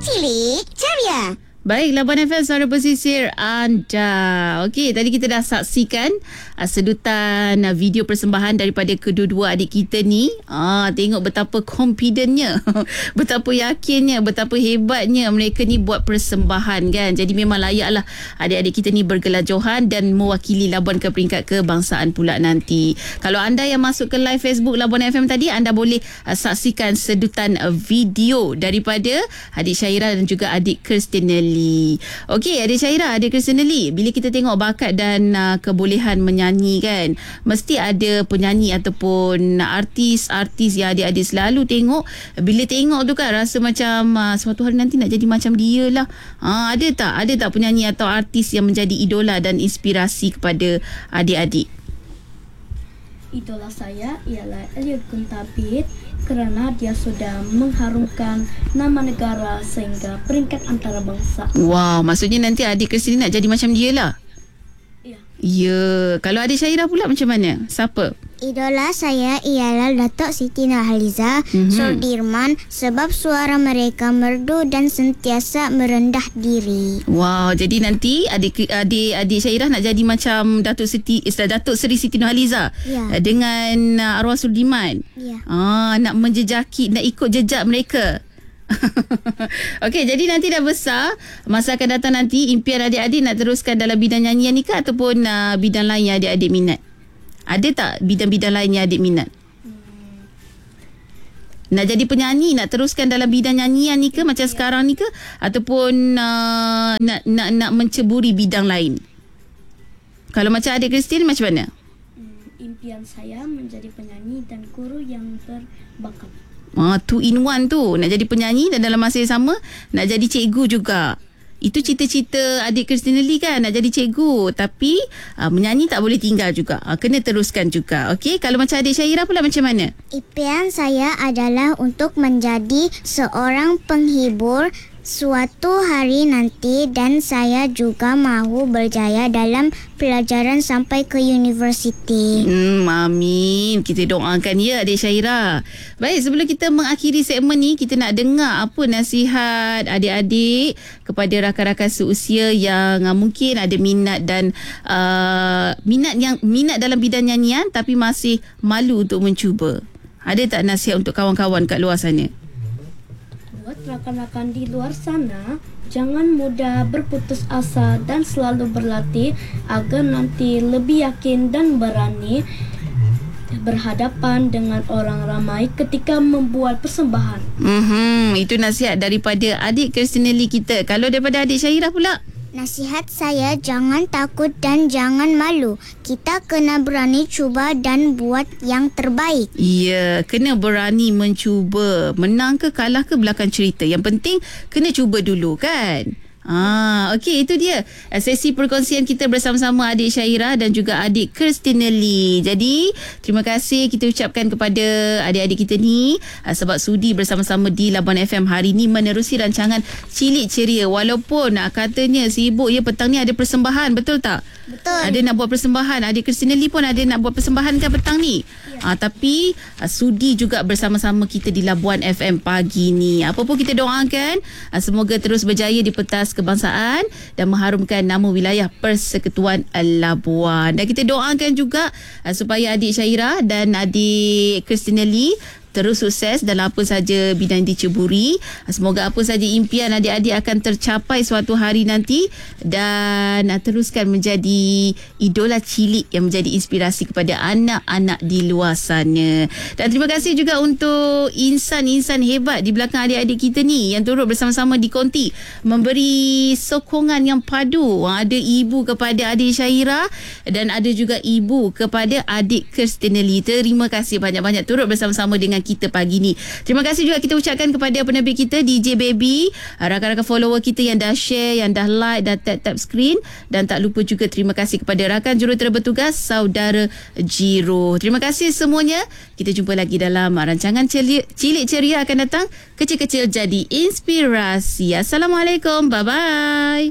Cilik Ceria. Baik, Labuan FM Suara Pesisir anda. Okey, tadi kita dah saksikan sedutan video persembahan daripada kedua-dua adik kita ni. Tengok betapa confidentnya, betapa yakinnya, betapa hebatnya mereka ni buat persembahan kan. Jadi memang layaklah adik-adik kita ni bergelar Johan dan mewakili Labuan ke peringkat kebangsaan pula nanti. Kalau anda yang masuk ke live Facebook Labuan FM tadi, anda boleh saksikan sedutan video daripada adik Syaira dan juga adik Christinelli. Okey, adik Syaira, adik Christinelli, bila kita tengok bakat dan kebolehan menyanyi kan, mesti ada penyanyi ataupun artis-artis yang adik-adik selalu tengok. Bila tengok tu kan rasa macam suatu hari nanti nak jadi macam dia lah. Ada tak penyanyi atau artis yang menjadi idola dan inspirasi kepada adik-adik? Idola saya ialah Eliud Kuntabit kerana dia sudah mengharumkan nama negara sehingga peringkat antarabangsa. Wow, maksudnya nanti adik Christine nak jadi macam dia lah. Ya. Kalau adik Syaira pula macam mana? Siapa? Idola saya ialah Datuk Siti Nurhaliza Sudirman sebab suara mereka merdu dan sentiasa merendah diri. Wow, jadi nanti adik Syairah nak jadi macam Datuk Seri Siti Nurhaliza. Ya. Dengan arwah Sudirman. Ya. Nak menjejaki, nak ikut jejak mereka. Okey, jadi nanti dah besar, masa akan datang nanti, impian adik-adik nak teruskan dalam bidang nyanyian ni ke ataupun bidang lain yang adik-adik minat? Ada tak bidang-bidang lain yang adik minat? Nak jadi penyanyi, nak teruskan dalam bidang nyanyian ni ke macam sekarang ni ke ataupun nak menceburi bidang lain? Kalau macam adik Christine macam mana? Impian saya menjadi penyanyi dan guru yang berbakat. Two in one tu. Nak jadi penyanyi dan dalam masa yang sama nak jadi cikgu juga. Itu cita-cita adik Christinelli kan, nak jadi cikgu. Tapi menyanyi tak boleh tinggal juga. Kena teruskan juga. Okey, kalau macam adik Syaira pula macam mana? Impian saya adalah untuk menjadi seorang penghibur suatu hari nanti dan saya juga mahu berjaya dalam pelajaran sampai ke universiti. Amin. Kita doakan ya adik Syaira. Baik, sebelum kita mengakhiri segmen ni, kita nak dengar apa nasihat adik-adik kepada rakan-rakan seusia yang mungkin ada minat dan minat dalam bidang nyanyian tapi masih malu untuk mencuba. Ada tak nasihat untuk kawan-kawan kat luar sana? Buat rakan-rakan di luar sana, jangan mudah berputus asa dan selalu berlatih agar nanti lebih yakin dan berani berhadapan dengan orang ramai ketika membuat persembahan. Itu nasihat daripada adik Christinelli kita. Kalau daripada adik Syaira pula? Nasihat saya, jangan takut dan jangan malu. Kita kena berani cuba dan buat yang terbaik. Ya, kena berani mencuba. Menang ke kalah ke belakang cerita. Yang penting kena cuba dulu kan? Okey, itu dia sesi perkongsian kita bersama-sama adik Syaira dan juga adik Christinelli. Jadi, terima kasih kita ucapkan kepada adik-adik kita ni sebab sudi bersama-sama di Labuan FM hari ni menerusi rancangan Cilik Ceria. Walaupun katanya sibuk ya, petang ni ada persembahan, betul tak? Betul. Ada nak buat persembahan. Adik Christinelli pun ada nak buat persembahan kan petang ni. Tapi sudi juga bersama-sama kita di Labuan FM pagi ni. Apa pun kita doakan semoga terus berjaya di pentas kebangsaan dan mengharumkan nama wilayah Persekutuan Labuan. Dan kita doakan juga supaya adik Syaira dan adik Christinelli terus sukses dalam apa saja bidang diceburi. Semoga apa saja impian adik-adik akan tercapai suatu hari nanti dan teruskan menjadi idola cilik yang menjadi inspirasi kepada anak-anak di luar sana. Dan terima kasih juga untuk insan-insan hebat di belakang adik-adik kita ni yang turut bersama-sama di konti memberi sokongan yang padu. Ada ibu kepada adik Syaira dan ada juga ibu kepada adik Christinelli. Terima kasih banyak-banyak turut bersama-sama dengan kita pagi ni. Terima kasih juga kita ucapkan kepada penerbit kita DJ Baby, rakan-rakan follower kita yang dah share, yang dah like, dah tap screen, dan tak lupa juga terima kasih kepada rakan jurutera bertugas saudara Jiro. Terima kasih semuanya. Kita jumpa lagi dalam rancangan Cilik Ceria akan datang. Kecil-kecil jadi inspirasi. Assalamualaikum. Bye-bye.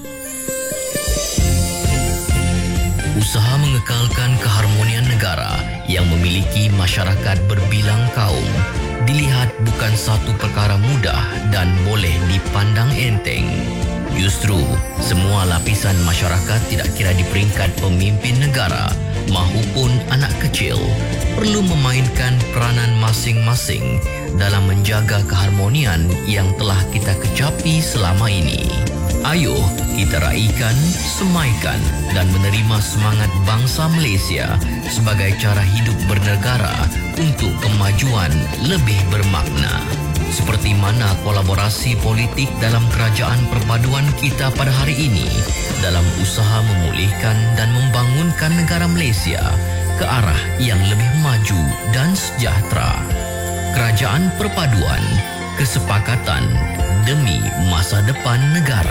Usaha mengekalkan keharmonian negara yang memiliki masyarakat berbilang kaum dilihat bukan satu perkara mudah dan boleh dipandang enteng. Justru, semua lapisan masyarakat tidak kira di peringkat pemimpin negara mahupun anak kecil perlu memainkan peranan masing-masing dalam menjaga keharmonian yang telah kita kecapi selama ini. Ayo kita raikan, semaikan dan menerima semangat bangsa Malaysia sebagai cara hidup bernegara untuk kemajuan lebih bermakna. Seperti mana kolaborasi politik dalam kerajaan perpaduan kita pada hari ini dalam usaha memulihkan dan membangunkan negara Malaysia ke arah yang lebih maju dan sejahtera. Kerajaan perpaduan, kesepakatan demi masa depan negara.